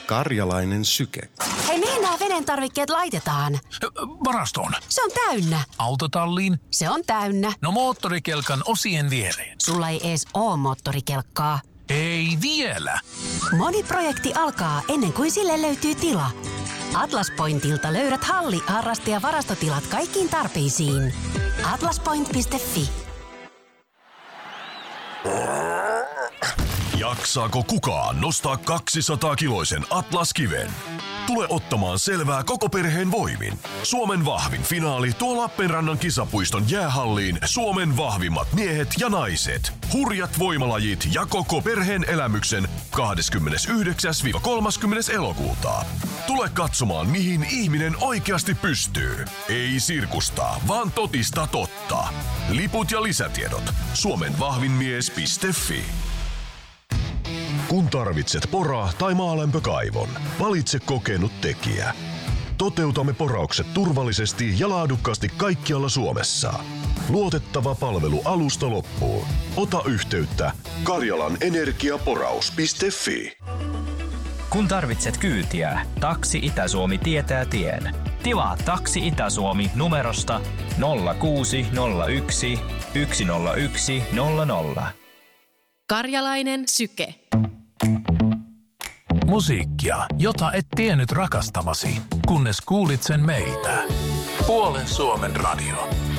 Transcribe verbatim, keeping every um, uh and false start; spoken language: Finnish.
Karjalainen syke. Hei, mihin nämä veden tarvikkeet laitetaan? Varastoon. Se on täynnä. Autotalliin. Se on täynnä. No moottorikelkan osien viereen. Sulla ei ees oo moottorikelkkaa. Ei vielä. Moni projekti alkaa ennen kuin sille löytyy tila. Atlas Pointilta löydät halli-, harraste- ja varastotilat kaikkiin tarpeisiin. atlaspoint piste fi. Jaksaako kukaan nostaa kaksisataa-kiloisen Atlas-kiven? Tule ottamaan selvää koko perheen voimin. Suomen vahvin finaali tuo Lappeenrannan kisapuiston jäähalliin Suomen vahvimmat miehet ja naiset. Hurjat voimalajit ja koko perheen elämyksen kahdeskymmenesyhdeksäs kolmaskymmenes elokuuta. Tule katsomaan, mihin ihminen oikeasti pystyy. Ei sirkusta, vaan totista totta. Liput ja lisätiedot suomenvahvinmies piste fi. Kun tarvitset pora- tai maalämpökaivon, valitse kokenut tekijä. Toteutamme poraukset turvallisesti ja laadukkaasti kaikkialla Suomessa. Luotettava palvelu alusta loppuun. Ota yhteyttä karjalanenergiaporaus piste fi. Kun tarvitset kyytiä, Taksi Itä-Suomi tietää tien. Tilaa Taksi Itä-Suomi numerosta nolla kuusi nolla yksi yksi nolla yksi nolla nolla. Karjalainen syke. Musiikkia, jota et tiennyt rakastavasi, kunnes kuulit sen meiltä. Puolen Suomen radio.